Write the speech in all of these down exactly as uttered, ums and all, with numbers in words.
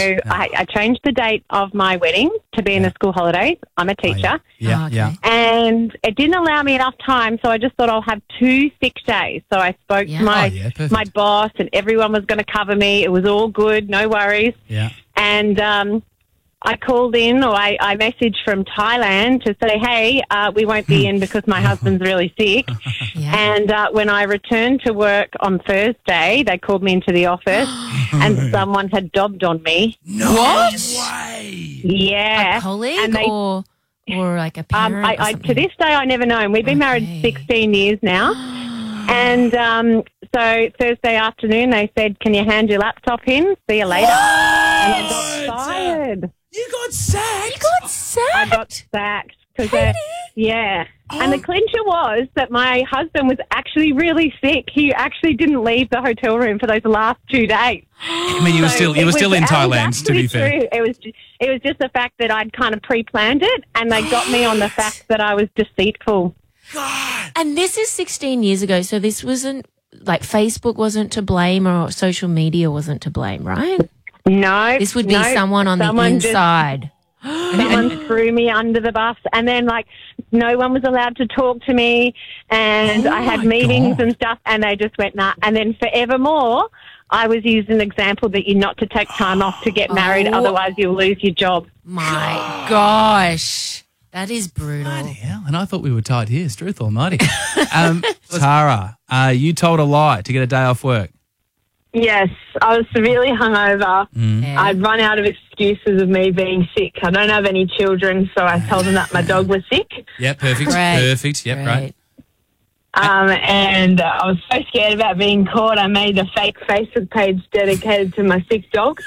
yeah. I, I changed the date of my wedding to be in Yeah. the school holidays. I'm a teacher. Oh, yeah, Oh, okay. yeah. And it didn't allow me enough time, so I just thought I'll have two sick days. So I spoke Yeah. to my, Oh, yeah, perfect. my boss, and everyone was going to cover me. It was all good, no worries. Yeah. And um, I called in, or I, I messaged from Thailand to say, hey, uh, we won't be in because my husband's really sick. Yeah. And uh, when I returned to work on Thursday, they called me into the office and someone had dobbed on me. No What? way. Yeah. A colleague And they- or or like a parent? Um, I, or I, something? to this day, I never known. We've been Okay. married sixteen years now. And um, so Thursday afternoon, they said, can you hand your laptop in? See you later. And I got What? fired. You got sacked. got I sacked. got sacked. Cause uh, yeah. And the clincher was that my husband was actually really sick. He actually didn't leave the hotel room for those last two days. I mean, you were So still you it were was- still in it was Thailand, to be actually fair. true. It was ju- it was just the fact that I'd kind of pre-planned it, and they got me on the fact that I was deceitful. God. And this is sixteen years ago, so this wasn't like Facebook wasn't to blame or social media wasn't to blame, right? No, This would be no, someone on someone the just- inside. Someone threw me under the bus, and then like no one was allowed to talk to me, and Oh I had my meetings God. and stuff, and they just went nah. And then forevermore, I was used as an example that you're not to take time off to get married, Oh. otherwise you'll lose your job. My gosh. That is brutal. Bloody hell. And I thought we were tied here, Struth Almighty. um, Tara, uh, you told a lie to get a day off work. Yes, I was severely hungover. Yeah. I'd run out of excuses of me being sick. I don't have any children, so I told them that my dog was sick. Yep, perfect. Great. Perfect. Yep, great. Um, and uh, I was so scared about being caught, I made a fake Facebook page dedicated to my sick dog.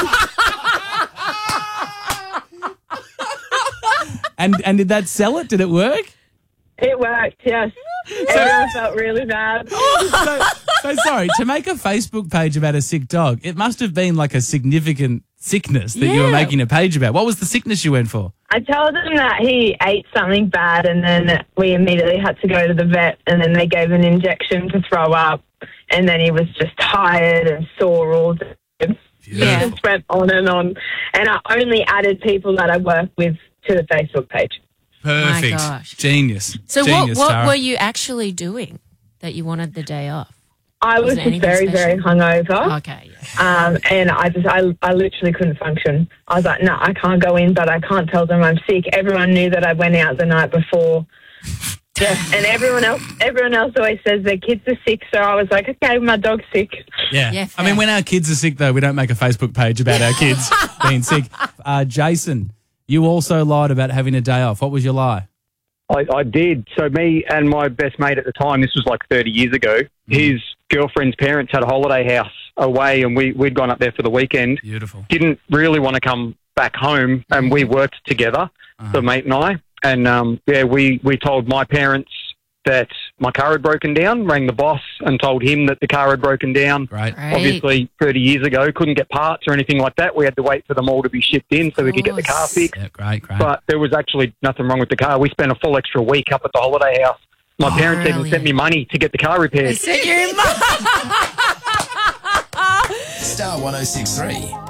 And and did that sell it? Did it work? It worked, yes. Everyone felt really bad. so, so sorry, to make a Facebook page about a sick dog, it must have been like a significant sickness that you were Yeah. making a page about. What was the sickness you went for? I told them that he ate something bad, and then we immediately had to go to the vet, and then they gave an injection to throw up, and then he was just tired and sore all day. Yeah. It just went on and on. And I only added people that I work with to the Facebook page. Perfect. gosh. Genius. So Genius, what, what Tara. were you actually doing that you wanted the day off? I Was was it just anything very, very special? hungover. Okay. Yeah. Um, and I just, I, I literally couldn't function. I was like, no, I can't go in, but I can't tell them I'm sick. Everyone knew that I went out the night before. Yeah, and everyone else, everyone else always says their kids are sick. So I was like, okay, my dog's sick. Yeah. Yeah, I mean, fair. when our kids are sick, though, we don't make a Facebook page about our kids being sick. Uh, Jason, you also lied about having a day off. What was your lie? I, I did. So me and my best mate at the time, this was like thirty years ago, his girlfriend's parents had a holiday house away, and we, we'd gone up there for the weekend. Beautiful. Didn't really want to come back home, and we worked together, the mate and I. And, um, yeah, we, we told my parents that my car had broken down, rang the boss and told him that the car had broken down. Great. Great. Obviously, thirty years ago, couldn't get parts or anything like that. We had to wait for them all to be shipped in so we could get the car course. fixed. Yeah, great, great. But there was actually nothing wrong with the car. We spent a full extra week up at the holiday house. My parents even brilliant. sent me money to get the car They repaired. said you're in Star one oh six three.